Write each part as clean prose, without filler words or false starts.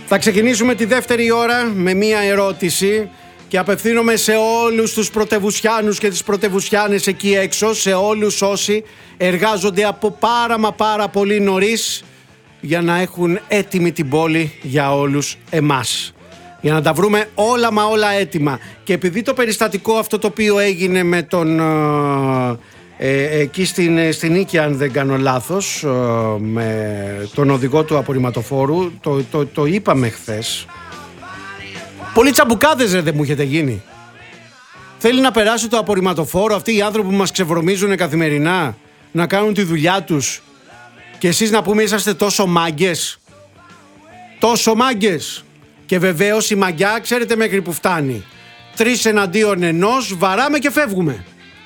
Θα ξεκινήσουμε τη δεύτερη ώρα με μία ερώτηση και απευθύνομαι σε όλους τους πρωτευουσιάνους και τις πρωτευουσιάνες εκεί έξω, σε όλους όσοι εργάζονται από πάρα πολύ νωρίς για να έχουν έτοιμη την πόλη για όλους εμάς. Για να τα βρούμε όλα έτοιμα. Και επειδή το περιστατικό αυτό το οποίο έγινε με τον... εκεί στην Νίκη, αν δεν κάνω λάθος, με τον οδηγό του απορριμματοφόρου, το είπαμε χθες. Πολλοί τσαμπουκάδες δεν μου έχετε γίνει. Θέλει να περάσει το απορριμματοφόρο αυτοί οι άνθρωποι που μας ξεβρωμίζουν καθημερινά, να κάνουν τη δουλειά τους, και εσείς να πούμε είσαστε τόσο μάγκες. Τόσο μάγκες. Και βεβαίως η μαγκιά ξέρετε μέχρι που φτάνει. 3 εναντίον 1, βαράμε και φεύγουμε.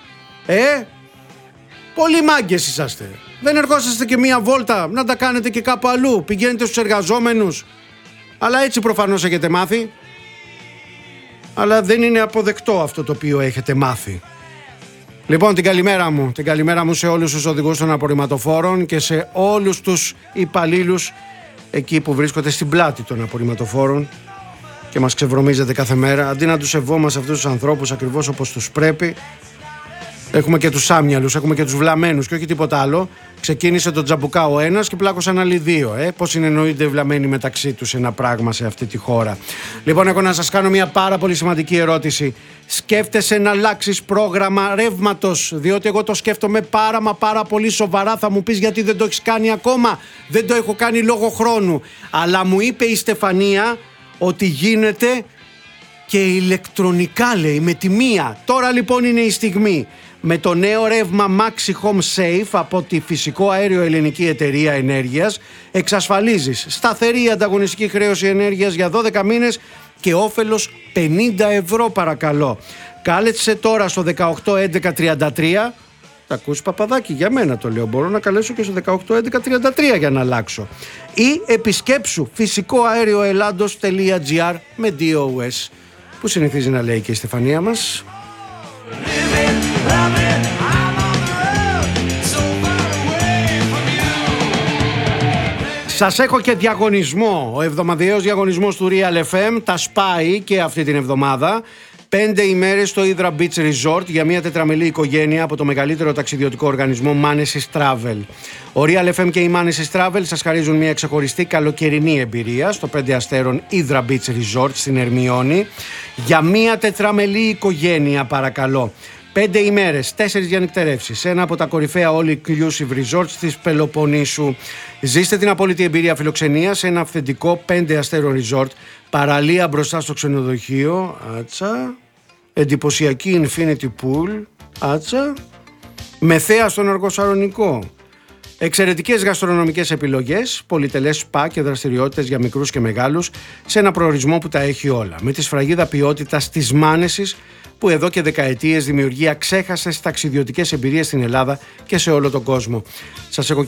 Πολλοί μάγκες είσαστε. Δεν ερχόσαστε και μία βόλτα να τα κάνετε και κάπου αλλού. Πηγαίνετε στους εργαζόμενους. Αλλά έτσι προφανώς έχετε μάθει. Αλλά δεν είναι αποδεκτό αυτό το οποίο έχετε μάθει. Λοιπόν, την καλημέρα μου σε όλους τους οδηγούς των απορριμματοφόρων και σε όλους τους υπαλλήλους εκεί που βρίσκονται στην πλάτη των απορριμματοφόρων και μας ξεβρωμίζετε κάθε μέρα. Αντί να τους σεβόμαστε αυτούς τους ανθρώπους ακριβώς όπως τους πρέπει, έχουμε και τους άμυαλους, έχουμε και τους βλαμμένους και όχι τίποτα άλλο. Ξεκίνησε τον τζαμπουκά ο ένας και πλάκωσαν άλλοι 2. Πώς συνεννοείται οι βλαμμένοι μεταξύ τους ένα πράγμα σε αυτή τη χώρα. Λοιπόν, έχω να σας κάνω μια πάρα πολύ σημαντική ερώτηση. Σκέφτεσαι να αλλάξεις πρόγραμμα ρεύματος? Διότι εγώ το σκέφτομαι πάρα πολύ σοβαρά. Θα μου πεις γιατί δεν το έχεις κάνει ακόμα? Δεν το έχω κάνει λόγω χρόνου. Αλλά μου είπε η Στεφανία ότι γίνεται και ηλεκτρονικά, λέει, με τη μία. Τώρα λοιπόν είναι η στιγμή. Με το νέο ρεύμα Maxi Home Safe από τη Φυσικό Αέριο Ελληνική Εταιρεία Ενέργειας εξασφαλίζεις σταθερή ανταγωνιστική χρέωση ενέργειας για 12 μήνες και όφελος 50 ευρώ, παρακαλώ. Κάλεσε τώρα στο 181133. Τα ακούς, Παπαδάκη? Για μένα το λέω. Μπορώ να καλέσω και στο 181133 για να αλλάξω. Ή επισκέψου φυσικοαέρioελλάντος.gr με DOS, που συνηθίζει να λέει και η Στεφανία μας. Σας έχω και διαγωνισμό. Ο εβδομαδιαίος διαγωνισμός του Real FM τα σπάει και αυτή την εβδομάδα. 5 ημέρες στο Hydra Beach Resort για μια τετραμελή οικογένεια από το μεγαλύτερο ταξιδιωτικό οργανισμό Manesis Travel. Ο Real FM και η Manesis Travel σας χαρίζουν μια ξεχωριστή καλοκαιρινή εμπειρία στο 5 αστέρων Hydra Beach Resort στην Ερμιώνη για μια τετραμελή οικογένεια, παρακαλώ. 5 ημέρες, 4 διανυκτερεύσεις, ένα από τα κορυφαία all-inclusive resorts της Πελοποννήσου. Ζήστε την απόλυτη εμπειρία φιλοξενίας σε ένα αυθεντικό 5 αστέρων resort, παραλία μπροστά στο ξενοδοχείο, άτσα, εντυπωσιακή infinity pool, άτσα, με θέα στον Αργοσαρονικό. Εξαιρετικές γαστρονομικές επιλογές, πολυτελές σπα και δραστηριότητες για μικρούς και μεγάλους σε ένα προορισμό που τα έχει όλα. Με τη σφραγίδα ποιότητας της Μάνεσης, που εδώ και δεκαετίες δημιουργεί αξέχαστες ταξιδιωτικές εμπειρίες στην Ελλάδα και σε όλο τον κόσμο. Σας έχω